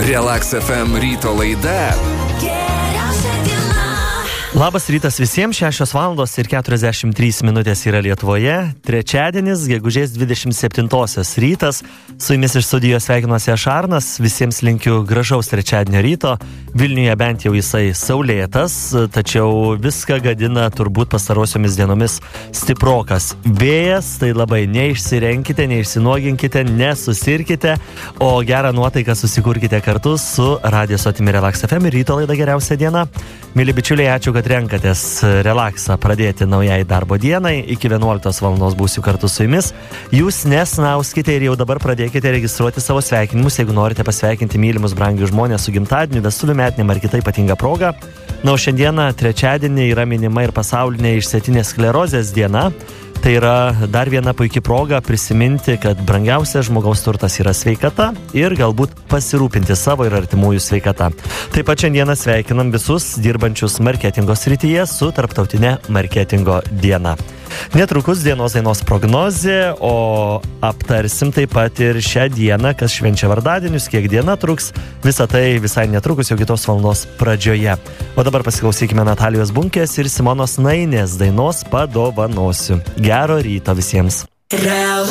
Relax FM ryto laida. Labas rytas visiems, 6 valandos ir 43 minutės yra Lietuvoje. Trečiadienis, gegužės 27-osios rytas. Su jumis iš studijos sveikinuosi aš Arnas. Visiems linkiu gražaus trečiadienio ryto. Vilniuje bent jau jisai saulėtas, tačiau viską gadina turbūt pastarosiomis dienomis stiprokas vėjas. Tai labai neišsirenkite, neišsinuoginkite, nesusirkite, o gerą nuotaiką susikurkite kartu su Radio Stotimi Relax FM ir ryto laida Geriausia diena. Mili bičiuliai, ačiū, kad renkatės relaksą pradėti naujai darbo dienai. Iki 11 valandos būsiu kartu su jumis. Jūs nesnauskite ir jau dabar pradėkite registruoti savo sveikinimus, jeigu norite pasveikinti mylimus brangius žmonės su gimtadieniu, vestuvių metinėm ar kita ypatinga proga. Na, o šiandieną trečiadienį yra minima ir pasaulinė išsėtinės sklerozės diena. Tai yra dar viena puikia proga prisiminti, kad brangiausias žmogaus turtas yra sveikata ir galbūt pasirūpinti savo ir artimųjų sveikata. Taip pat šiandieną sveikinam visus dirbančius marketingo srityje su Tarptautinė marketingo diena. Netrukus dienos dainos prognozė, o aptarsim taip pat ir šią dieną, kas švenčia vardadienius, kiek diena truks, visą tai visai netrukus jau kitos valandos pradžioje. O dabar pasiklausykime Natalijos Bunkės ir Simonos Nainės dainos Padovanosiu. Gero ryto visiems.